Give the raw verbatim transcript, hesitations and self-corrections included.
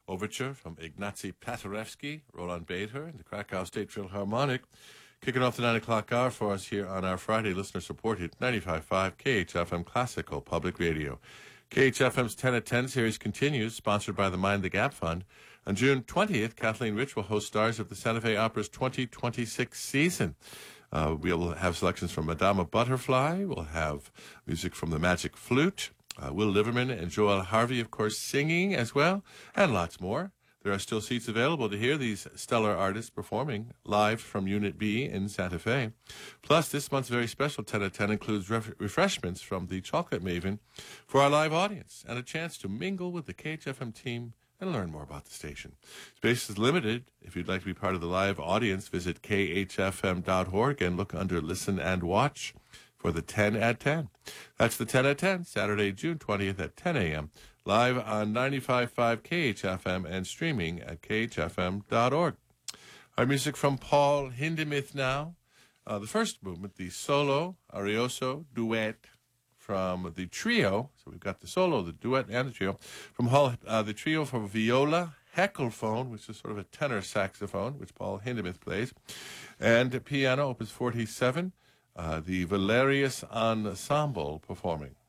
Overture from Ignacy Paderewski, Roland Bader, and the Krakow State Philharmonic. Kicking off the nine o'clock hour for us here on our Friday listener-supported ninety-five point five K H F M Classical Public Radio. K H F M's ten at ten series continues, sponsored by the Mind the Gap Fund. On June twentieth, Kathleen Rich will host stars of the Santa Fe Opera's twenty twenty-six season. Uh, we'll have selections from Madama Butterfly. We'll have music from the Magic Flute. Uh, Will Liverman and Joel Harvey, of course, singing as well, and lots more. There are still seats available to hear these stellar artists performing live from Unit B in Santa Fe. Plus, this month's very special ten at ten includes ref- refreshments from the Chocolate Maven for our live audience and a chance to mingle with the K H F M team and learn more about the station. Space is limited. If you'd like to be part of the live audience, visit K H F M dot org and look under Listen and Watch for the ten at ten. That's the ten at ten, Saturday, June twentieth at ten a.m., live on ninety-five point five K H F M and streaming at K H F M dot org. Our music from Paul Hindemith now. Uh, the first movement, the solo, arioso, duet from the trio. So we've got the solo, the duet, and the trio. From Hall, uh, the trio for viola, heckelphone, which is sort of a tenor saxophone, which Paul Hindemith plays, and piano, opus forty-seven. Uh, the Valerius Ensemble performing.